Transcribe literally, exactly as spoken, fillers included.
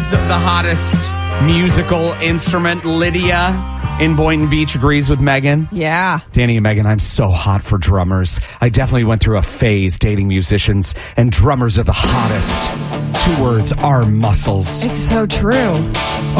is the hottest musical instrument. Lydia in Boynton Beach agrees with Megan. Yeah. Danny and Megan, I'm so hot for drummers. I definitely went through a phase dating musicians, and drummers are the hottest. Two words, arm muscles. It's so true.